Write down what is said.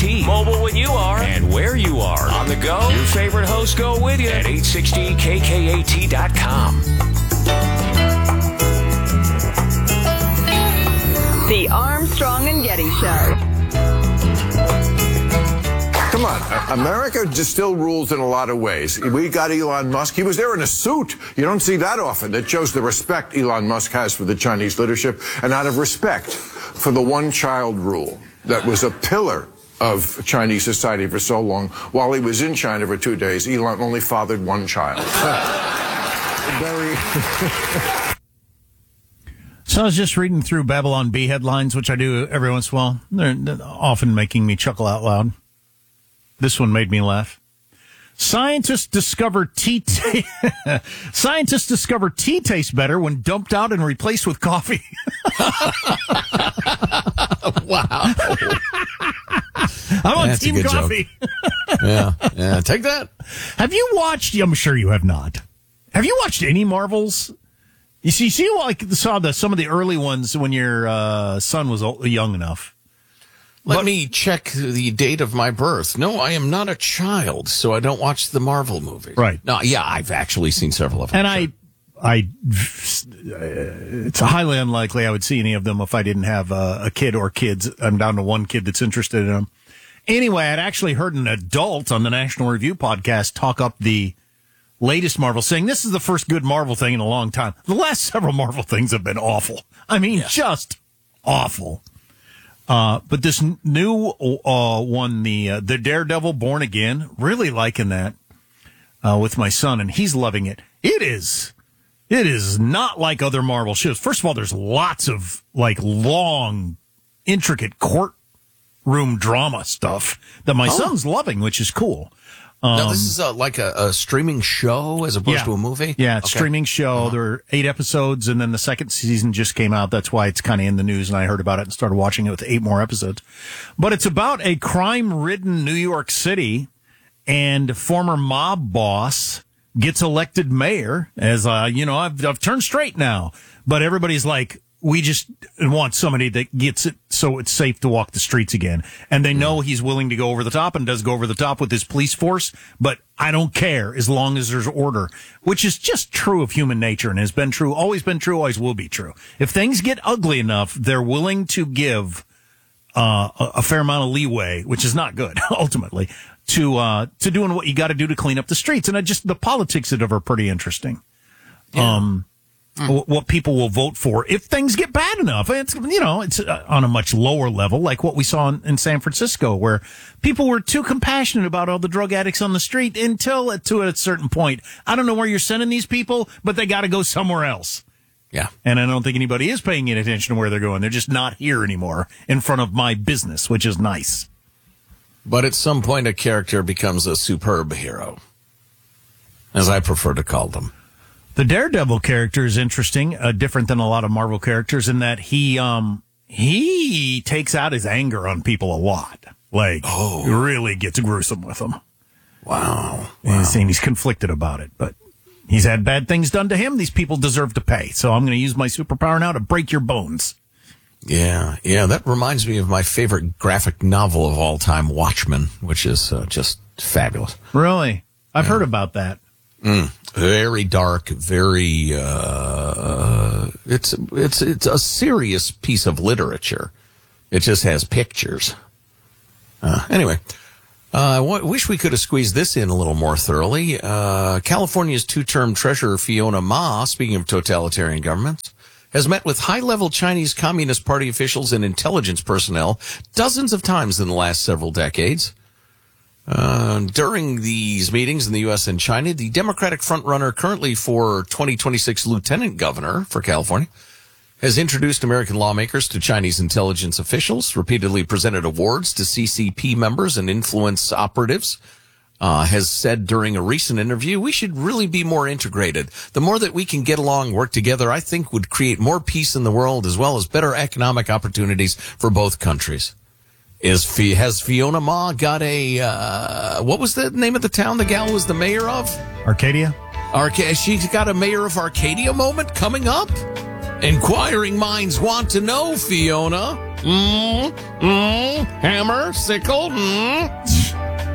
KKAT. Mobile when you are and where you are. On the go, your favorite hosts go with you at 860KKAT.com. The Armstrong and Getty Show. Come on, America just still rules in a lot of ways. We got Elon Musk. He was there in a suit. You don't see that often. That shows the respect Elon Musk has for the Chinese leadership and out of respect for the one-child rule that was a pillar of Chinese society for so long. While he was in China for 2 days, Elon only fathered one child. Very... So I was just reading through Babylon Bee headlines, which I do every once in a while. They're often making me chuckle out loud. This one made me laugh. Scientists discover tea tastes better when dumped out and replaced with coffee. Wow. I'm on Team Coffee. Yeah, take that. Have you watched, I'm sure you have not. Have you watched any Marvels? You saw some of the early ones when your son was young enough. Let me check the date of my birth. No, I am not a child, so I don't watch the Marvel movies. Right. No, yeah, I've actually seen several of them. And it's highly unlikely I would see any of them if I didn't have a kid or kids. I'm down to one kid that's interested in them. Anyway, I'd actually heard an adult on the National Review podcast talk up the latest Marvel, saying this is the first good Marvel thing in a long time. The last several Marvel things have been awful. I mean, just awful. But this new one, the Daredevil Born Again, really liking that with my son, and he's loving it. It is not like other Marvel shows. First of all, there's lots of long, intricate courtroom drama stuff that my son's loving, which is cool. Now, this is like a streaming show as opposed to a movie? Yeah, it's streaming show. There are 8 episodes, and then the second season just came out. That's why it's kind of in the news, and I heard about it and started watching it with 8 more episodes. But it's about a crime-ridden New York City, and former mob boss gets elected mayor as, I've turned straight now. But everybody's like, we just want somebody that gets it so it's safe to walk the streets again. And they know he's willing to go over the top and does go over the top with his police force, but I don't care as long as there's order, which is just true of human nature and has been true, always will be true. If things get ugly enough, they're willing to give a fair amount of leeway, which is not good, ultimately, to doing what you got to do to clean up the streets. And the politics of it are pretty interesting. Yeah. What people will vote for if things get bad enough. It's on a much lower level, like what we saw in San Francisco, where people were too compassionate about all the drug addicts on the street until at a certain point. I don't know where you're sending these people, but they got to go somewhere else. Yeah. And I don't think anybody is paying any attention to where they're going. They're just not here anymore in front of my business, which is nice. But at some point, a character becomes a superb hero, as I prefer to call them. The Daredevil character is interesting, different than a lot of Marvel characters in that he takes out his anger on people a lot. Really gets gruesome with them. Wow. And he's conflicted about it, but he's had bad things done to him. These people deserve to pay. So I'm going to use my superpower now to break your bones. Yeah. That reminds me of my favorite graphic novel of all time, Watchmen, which is just fabulous. Really? I've heard about that. Very dark, very, it's a serious piece of literature. It just has pictures. Anyway, wish we could have squeezed this in a little more thoroughly. California's 2-term treasurer Fiona Ma, speaking of totalitarian governments, has met with high-level Chinese Communist Party officials and intelligence personnel dozens of times in the last several decades. During these meetings in the U.S. and China, the Democratic frontrunner currently for 2026 lieutenant governor for California has introduced American lawmakers to Chinese intelligence officials, repeatedly presented awards to CCP members and influence operatives, has said during a recent interview, we should really be more integrated. The more that we can get along, work together, I think would create more peace in the world as well as better economic opportunities for both countries. Has Fiona Ma got what was the name of the town the gal was the mayor of? Arcadia? She's got a mayor of Arcadia moment coming up? Inquiring minds want to know, Fiona. Hammer, sickle,